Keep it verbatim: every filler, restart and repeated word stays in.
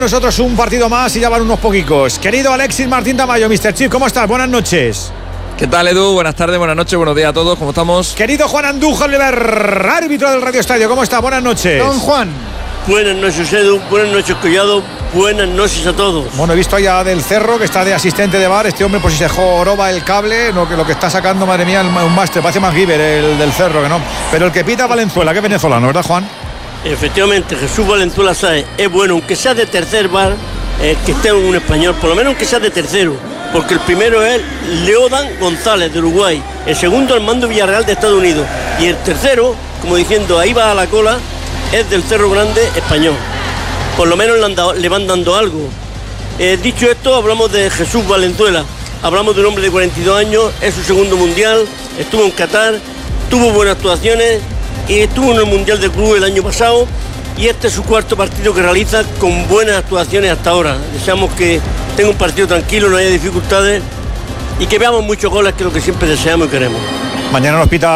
Nosotros un partido más y ya van unos poquicos. Querido Alexis Martín Tamayo, mister Chip, ¿cómo estás? Buenas noches. ¿Qué tal, Edu? Buenas tardes, buenas noches, buenos días a todos, ¿cómo estamos? Querido Juan Andújar Oliver, árbitro del Radio Estadio, ¿cómo está? Buenas noches. Don Juan. Buenas noches, Edu, buenas noches, Collado, buenas noches a todos. Bueno, he visto allá del Cerro, que está de asistente de bar. Este hombre, pues si se joroba el cable, lo que, lo que está sacando, madre mía, un máster, parece más Giver el del Cerro, que no. Pero el que pita Valenzuela, que es venezolano, ¿verdad, Juan? Efectivamente, Jesús Valenzuela Sáez es bueno, aunque sea de tercer bar, eh, que esté un español, por lo menos aunque sea de tercero, porque el primero es Leodan González de Uruguay, el segundo Armando Villarreal de Estados Unidos y el tercero, como diciendo ahí va a la cola, es del Cerro Grande español. Por lo menos le, han dado, le van dando algo. Eh, dicho esto, hablamos de Jesús Valenzuela, hablamos de un hombre de cuarenta y dos años, es su segundo mundial, estuvo en Qatar, tuvo buenas actuaciones y estuvo en el Mundial de Club el año pasado y este es su cuarto partido que realiza con buenas actuaciones hasta ahora. Deseamos que tenga un partido tranquilo, no haya dificultades y que veamos muchos goles, que es lo que siempre deseamos y queremos. Mañana nos pita